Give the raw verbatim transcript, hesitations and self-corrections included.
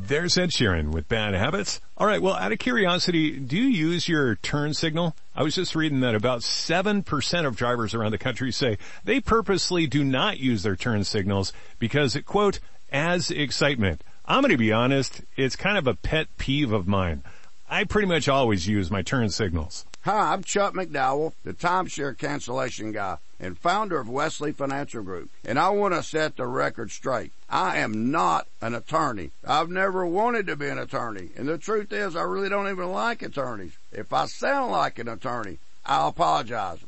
There's Ed Sheeran with Bad Habits. All right, well, out of curiosity, do you use your turn signal? I was just reading that about seven percent of drivers around the country say they purposely do not use their turn signals because it, quote, adds excitement. I'm going to be honest, it's kind of a pet peeve of mine. I pretty much always use my turn signals. Hi, I'm Chuck McDowell, the timeshare cancellation guy and founder of Wesley Financial Group, and I want to set the record straight. I am not an attorney. I've never wanted to be an attorney, and the truth is I really don't even like attorneys. If I sound like an attorney, I apologize.